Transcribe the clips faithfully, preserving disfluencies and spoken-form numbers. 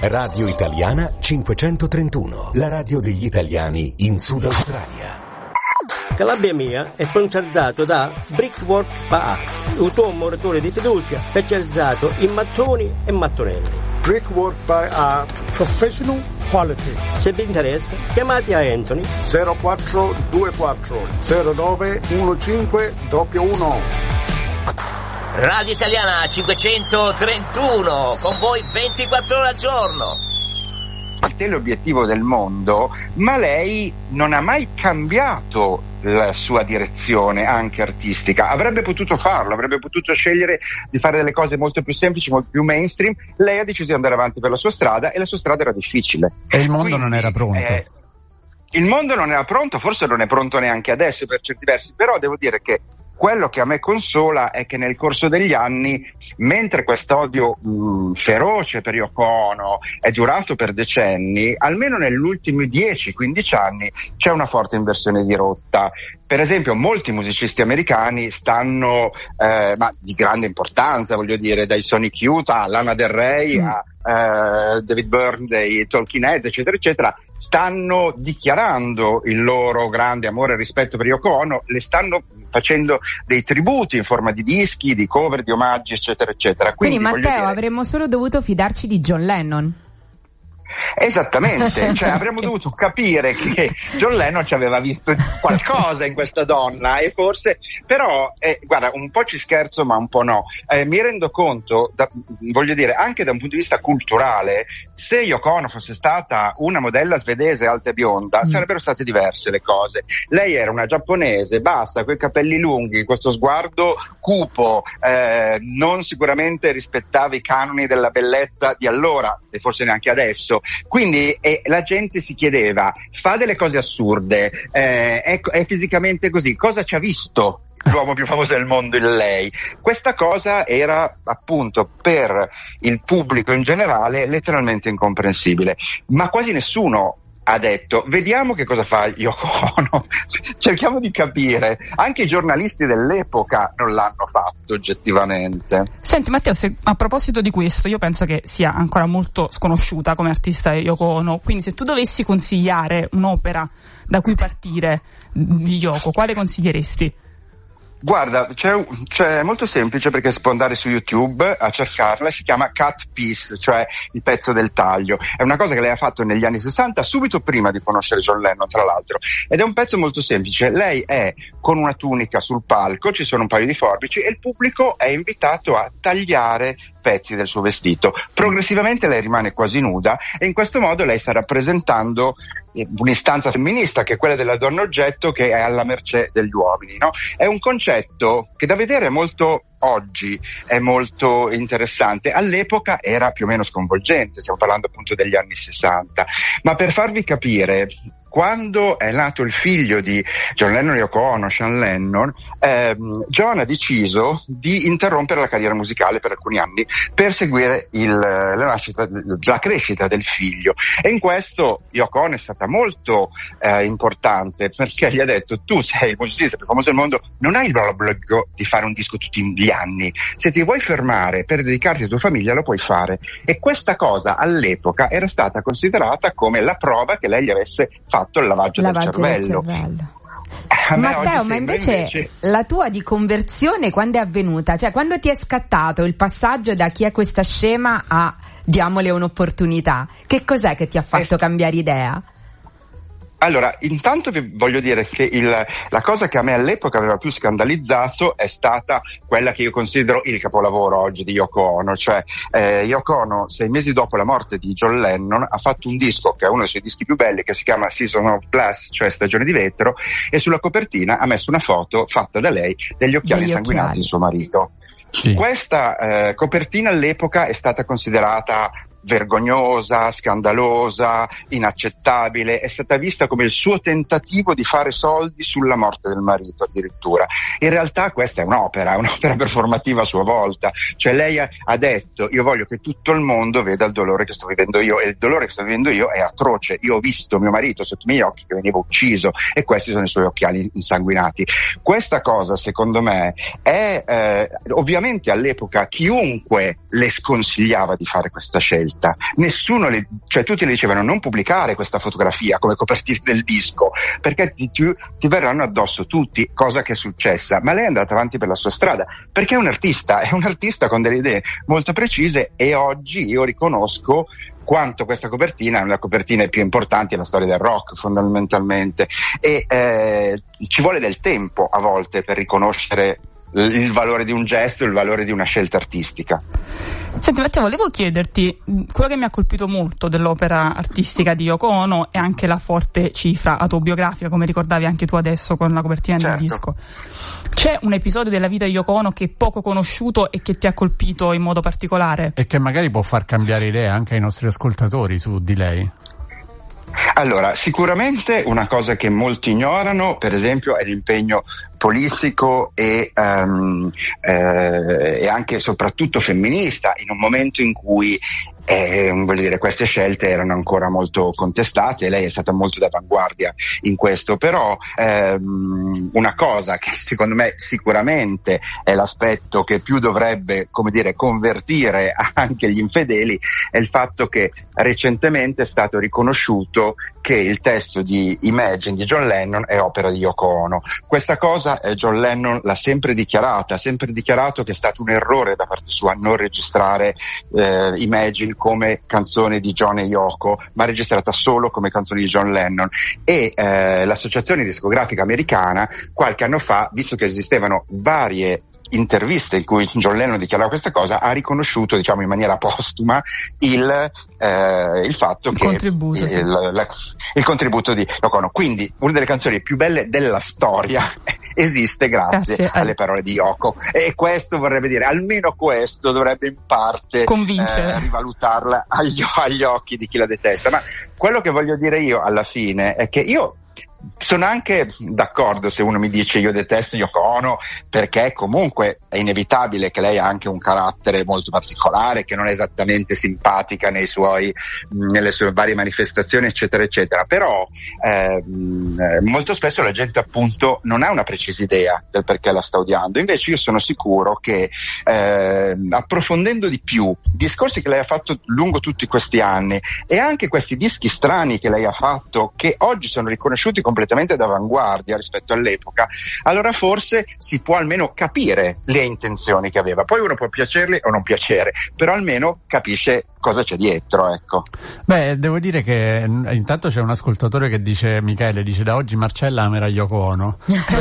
Radio Italiana cinquecentotrentuno, la radio degli italiani in Sud Australia. Calabria Mia è sponsorizzato da Brickwork by Art, il tuo motore di fiducia specializzato in mattoni e mattonelli. Brickwork by Art, professional quality. Se vi interessa, chiamate a Anthony zero quattro due quattro zero nove uno cinque uno uno. Radio Italiana cinquecentotrentuno, con voi ventiquattro ore al giorno. È l'obiettivo del mondo, ma lei non ha mai cambiato la sua direzione anche artistica. Avrebbe potuto farlo, avrebbe potuto scegliere di fare delle cose molto più semplici, molto più mainstream. Lei ha deciso di andare avanti per la sua strada e la sua strada era difficile. E il mondo Quindi, non era pronto. Eh, il mondo non era pronto, forse non è pronto neanche adesso per certi versi, però devo dire che quello che a me consola è che nel corso degli anni, mentre quest'odio mh, feroce per Yoko Ono è durato per decenni, almeno negli ultimi dieci quindici anni c'è una forte inversione di rotta. Per esempio, molti musicisti americani stanno, eh, ma di grande importanza, voglio dire, dai Sonic Youth a Lana Del Rey mm. a eh, David Byrne dei Talking Heads, eccetera, eccetera, stanno dichiarando il loro grande amore e rispetto per Yoko Ono, le stanno facendo dei tributi in forma di dischi, di cover, di omaggi, eccetera, eccetera. Quindi, Quindi Matteo, dire... avremmo solo dovuto fidarci di John Lennon. Esattamente, cioè avremmo dovuto capire che John Lennon ci aveva visto qualcosa in questa donna e forse, però, eh, guarda, un po' ci scherzo ma un po' no, eh, mi rendo conto, da, voglio dire, anche da un punto di vista culturale, se Yoko Ono fosse stata una modella svedese alta e bionda, mm. sarebbero state diverse le cose. Lei era una giapponese, bassa, coi capelli lunghi, questo sguardo cupo, eh, non sicuramente rispettava i canoni della bellezza di allora e forse neanche adesso. Quindi eh, la gente si chiedeva, fa delle cose assurde, eh, è, è fisicamente così, cosa ci ha visto l'uomo più famoso del mondo in lei? Questa cosa era appunto per il pubblico in generale letteralmente incomprensibile, ma quasi nessuno ha detto vediamo che cosa fa Yoko Ono, cerchiamo di capire. Anche i giornalisti dell'epoca non l'hanno fatto oggettivamente. Senti Matteo, se, a proposito di questo, io penso che sia ancora molto sconosciuta come artista Yoko Ono, quindi se tu dovessi consigliare un'opera da cui partire di Yoko, quale consiglieresti? Guarda, c'è, c'è è molto semplice perché si può andare su YouTube a cercarla, si chiama Cut Piece, cioè il pezzo del taglio. È una cosa che lei ha fatto negli anni sessanta, subito prima di conoscere John Lennon, tra l'altro. Ed è un pezzo molto semplice. Lei è con una tunica sul palco, ci sono un paio di forbici e il pubblico è invitato a tagliare pezzi del suo vestito. Progressivamente lei rimane quasi nuda e in questo modo lei sta rappresentando un'istanza femminista che è quella della donna oggetto che è alla mercé degli uomini, no? È un concetto che da vedere è molto oggi, è molto interessante, all'epoca era più o meno sconvolgente, stiamo parlando appunto degli anni sessanta, ma per farvi capire, quando è nato il figlio di John Lennon e Yoko Ono, Sean Lennon, ehm, John ha deciso di interrompere la carriera musicale per alcuni anni per seguire il, la, nascita, la crescita del figlio, e in questo Yoko Ono è stata molto eh, importante perché gli ha detto tu sei il musicista più famoso del mondo, non hai l'obbligo di fare un disco tutti gli anni, se ti vuoi fermare per dedicarti alla tua famiglia lo puoi fare, e questa cosa all'epoca era stata considerata come la prova che lei gli avesse fatto il lavaggio, lavaggio del cervello, del cervello. Matteo, ma invece, invece la tua di conversione quando è avvenuta? Cioè quando ti è scattato il passaggio da chi è questa scema a diamole un'opportunità, che cos'è che ti ha fatto eh, cambiare idea? Allora, intanto vi voglio dire che il, la cosa che a me all'epoca aveva più scandalizzato è stata quella che io considero il capolavoro oggi di Yoko Ono, cioè eh, Yoko Ono sei mesi dopo la morte di John Lennon ha fatto un disco che è uno dei suoi dischi più belli, che si chiama Season of Glass, cioè Stagione di vetro, e sulla copertina ha messo una foto fatta da lei degli occhiali insanguinati di suo marito. Sì. Questa eh, copertina all'epoca è stata considerata vergognosa, scandalosa, inaccettabile, è stata vista come il suo tentativo di fare soldi sulla morte del marito addirittura. In realtà questa è un'opera, un'opera performativa a sua volta, cioè lei ha, ha detto io voglio che tutto il mondo veda il dolore che sto vivendo io, e il dolore che sto vivendo io è atroce, io ho visto mio marito sotto i miei occhi che veniva ucciso e questi sono i suoi occhiali insanguinati. Questa cosa secondo me è eh, ovviamente all'epoca chiunque le sconsigliava di fare questa scelta, scelta. Nessuno le, cioè tutti le dicevano non pubblicare questa fotografia come copertina del disco, perché ti, ti, ti verranno addosso tutti, cosa che è successa. Ma lei è andata avanti per la sua strada, perché è un artista, è un artista con delle idee molto precise, e oggi io riconosco quanto questa copertina è una delle copertine più importanti della storia del rock, fondamentalmente, e eh, ci vuole del tempo a volte per riconoscere il valore di un gesto, il valore di una scelta artistica. Senti Matteo, volevo chiederti, quello che mi ha colpito molto dell'opera artistica di Yoko Ono è anche la forte cifra autobiografica, come ricordavi anche tu adesso con la copertina certo. del disco. C'è un episodio della vita di Yoko Ono che è poco conosciuto e che ti ha colpito in modo particolare? E che magari può far cambiare idea anche ai nostri ascoltatori su di lei? Allora, sicuramente una cosa che molti ignorano, per esempio, è l'impegno politico e, um, eh, e anche e soprattutto femminista, in un momento in cui eh, voglio dire, queste scelte erano ancora molto contestate, e lei è stata molto d'avanguardia in questo. Però ehm, una cosa che secondo me sicuramente è l'aspetto che più dovrebbe, come dire, convertire anche gli infedeli, è il fatto che recentemente è stato riconosciuto che il testo di Imagine di John Lennon è opera di Yoko Ono. Questa cosa eh, John Lennon l'ha sempre dichiarata, ha sempre dichiarato che è stato un errore da parte sua non registrare eh, Imagine come canzone di John e Yoko, ma registrata solo come canzone di John Lennon. E eh, l'associazione discografica americana qualche anno fa, visto che esistevano varie interviste in cui John Lennon dichiarava questa cosa, ha riconosciuto, diciamo in maniera postuma, il, eh, il fatto il che contributo, il, sì. il, la, il contributo di Yoko Ono. Quindi una delle canzoni più belle della storia esiste grazie, grazie alle parole di Yoko, e questo vorrebbe dire, almeno questo dovrebbe in parte eh, rivalutarla agli, agli occhi di chi la detesta. Ma quello che voglio dire io alla fine è che io sono anche d'accordo se uno mi dice io detesto Yoko Ono, perché comunque è inevitabile che lei ha anche un carattere molto particolare, che non è esattamente simpatica nei suoi, nelle sue varie manifestazioni eccetera eccetera. Però ehm, molto spesso la gente appunto non ha una precisa idea del perché la sta odiando. Invece io sono sicuro che ehm, approfondendo di più i discorsi che lei ha fatto lungo tutti questi anni, e anche questi dischi strani che lei ha fatto, che oggi sono riconosciuti completamente d'avanguardia rispetto all'epoca, allora forse si può almeno capire le intenzioni che aveva. Poi uno può piacerle o non piacere, però almeno capisce cosa c'è dietro, ecco. Beh, devo dire che intanto c'è un ascoltatore che dice, Michele dice, da oggi Marcella amerà Yoko Ono.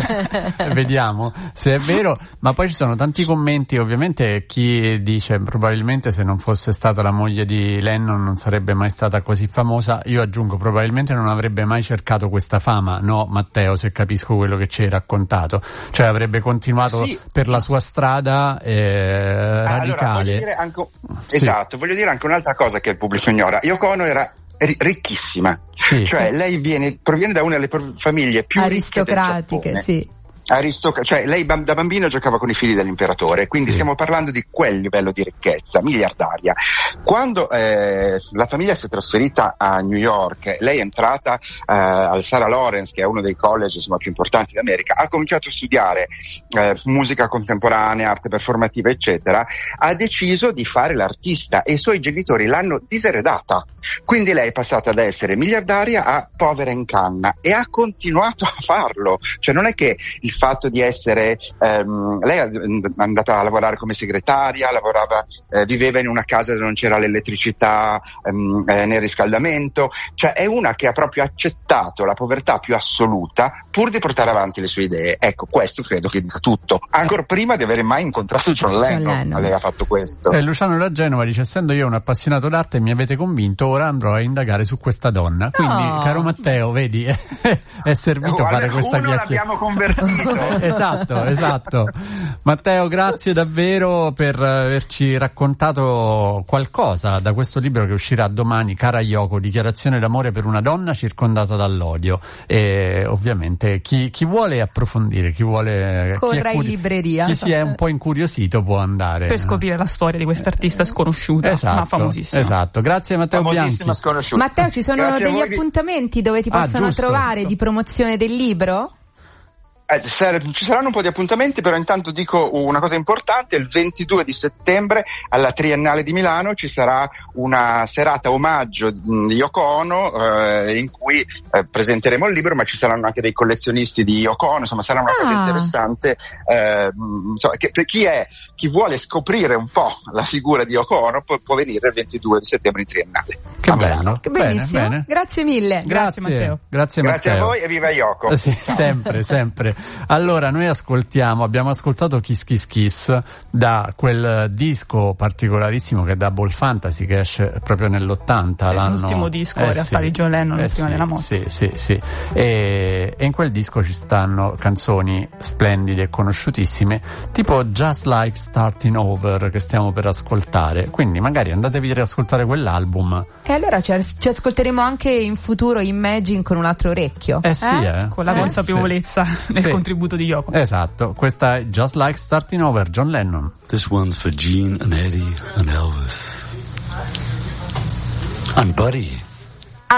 Vediamo se è vero, ma poi ci sono tanti commenti, ovviamente chi dice probabilmente se non fosse stata la moglie di Lennon non sarebbe mai stata così famosa. Io aggiungo, probabilmente non avrebbe mai cercato questa fama, no Matteo, se capisco quello che ci hai raccontato, cioè avrebbe continuato sì. per la sua strada eh, radicale. Allora, voglio dire anche, sì. esatto, voglio dire anche un'altra cosa che il pubblico ignora. Yoko Ono era ricchissima, sì. cioè lei viene, proviene da una delle famiglie più aristocratiche, sì. Aristoc- cioè lei da bambino giocava con i figli dell'imperatore, quindi sì. stiamo parlando di quel livello di ricchezza miliardaria. Quando eh, la famiglia si è trasferita a New York, lei è entrata eh, al Sarah Lawrence, che è uno dei college insomma, più importanti d'America, ha cominciato a studiare eh, musica contemporanea, arte performativa eccetera, ha deciso di fare l'artista e i suoi genitori l'hanno diseredata, quindi lei è passata da essere miliardaria a povera in canna, e ha continuato a farlo. Cioè non è che il fatto di essere ehm, lei è andata a lavorare come segretaria, lavorava, eh, viveva in una casa dove non c'era l'elettricità ehm, eh, né il riscaldamento, cioè è una che ha proprio accettato la povertà più assoluta pur di portare avanti le sue idee. Ecco, questo credo che dica tutto, ancora prima di avere mai incontrato John Lennon, Lennon. Lei ha fatto questo. eh, Luciano da Genova dice, essendo io un appassionato d'arte mi avete convinto, ora andrò a indagare su questa donna. Quindi oh. caro Matteo, vedi, è servito oh, fare allora, questa uno chiacchierata. L'abbiamo convertito. esatto, esatto. Matteo, grazie davvero per averci raccontato qualcosa da questo libro che uscirà domani, Cara Yoko, dichiarazione d'amore per una donna circondata dall'odio. E ovviamente chi, chi vuole approfondire, chi vuole corra chi in libreria, chi si è un po' incuriosito può andare per scoprire la storia di questa artista sconosciuta, esatto, ma famosissima. Esatto, grazie Matteo Bianchi. Matteo, ci sono grazie degli appuntamenti dove ti possono ah, giusto, trovare giusto. di promozione del libro? Eh, ci saranno un po' di appuntamenti, però intanto dico una cosa importante: il ventidue di settembre alla Triennale di Milano ci sarà una serata omaggio di Yoko Ono, eh, in cui eh, presenteremo il libro, ma ci saranno anche dei collezionisti di Yoko Ono, insomma sarà una ah. cosa interessante. Eh, insomma, che, per chi è, chi vuole scoprire un po' la figura di Yoko Ono può, può venire il ventidue di settembre in Triennale. Che bello, che benissimo, bene, bene. Grazie mille. Grazie, grazie Matteo. Grazie, grazie Matteo. a voi e viva Yoko. Sì, sempre, sempre. Allora, noi ascoltiamo, abbiamo ascoltato Kiss Kiss Kiss da quel disco particolarissimo che è Double Fantasy, che esce proprio nell'ottanta. Sì, l'anno... l'ultimo disco eh, in realtà sì, di John Lennon, eh, prima sì, della morte. Sì, sì, sì. E, e in quel disco ci stanno canzoni splendide e conosciutissime, tipo Just Like Starting Over, che stiamo per ascoltare. Quindi magari andatevi a riascoltare quell'album. E allora ci, ci ascolteremo anche in futuro Imagine con un altro orecchio. Eh sì, eh? eh? Con la sì, consapevolezza sì. del sì. contributo di Yoko. Esatto, questa è Just Like Starting Over, John Lennon. This one's for Gene and Eddie and Elvis. And Buddy.